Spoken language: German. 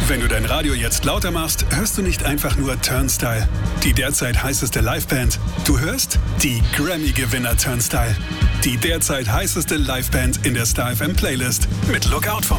Wenn du dein Radio jetzt lauter machst, hörst du nicht einfach nur Turnstile, die derzeit heißeste Liveband. Du hörst die Grammy-Gewinner Turnstile, die derzeit heißeste Liveband in der Star FM Playlist mit Lookout vom